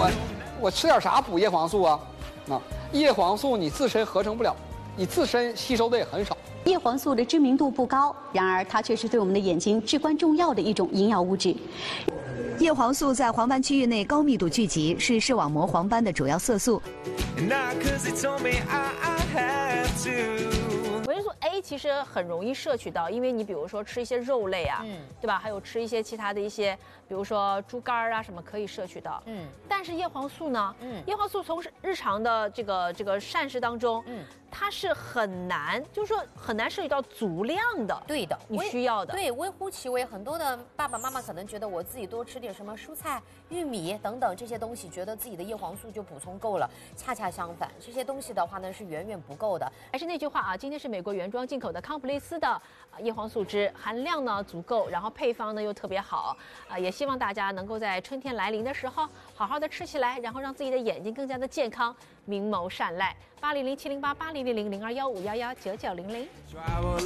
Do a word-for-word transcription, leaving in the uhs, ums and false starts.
我我吃点啥补叶黄素啊？啊，叶黄素你自身合成不了，你自身吸收的也很少。 叶黄素的知名度不高，然而它却是对我们的眼睛至关重要的一种营养物质。 叶黄素在黄斑区域内高密度聚集，是视网膜黄斑的主要色素。 维生素 A 其实很容易摄取到，因为你比如说吃一些肉类啊，嗯，对吧？还有吃一些其他的一些，比如说猪肝啊什么可以摄取到，嗯。但是叶黄素呢，嗯，叶黄素从日常的这个这个膳食当中，嗯，它是很难，就是说很难摄取到足量的。 对的， 你需要的。 对，微乎其微。很多的爸爸妈妈可能觉得我自己多吃点什么蔬菜、玉米等等这些东西，觉得自己的叶黄素就补充够了。恰恰相反，这些东西的话呢是远远不够的。 还是那句话啊，今天是美国原装进口的康普利斯的叶黄素汁，含量呢足够，然后配方呢又特别好啊，也希望大家能够在春天来临的时候好好的吃起来，然后让自己的眼睛更加的健康，明眸善睐。八零零七零八八零零零零二幺五幺幺九九零零。